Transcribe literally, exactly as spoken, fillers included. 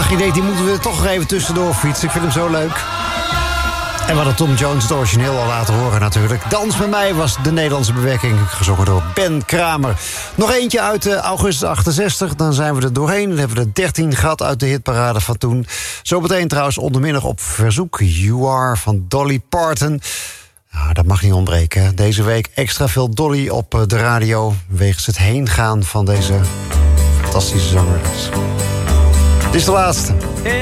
Ach, je denkt, die moeten we er toch nog even tussendoor fietsen. Ik vind hem zo leuk. En we hadden Tom Jones het origineel al laten horen natuurlijk. Dans met mij was de Nederlandse bewerking, gezongen door Ben Kramer. Nog eentje uit uh, augustus achtenzestig, dan zijn we er doorheen. Dan hebben we de dertien gehad uit de hitparade van toen. Zometeen trouwens ondermiddag op verzoek You Are van Dolly Parton. Nou, dat mag niet ontbreken. Deze week extra veel Dolly op de radio, wegens het heengaan van deze fantastische zangeres. Dit is de laatste.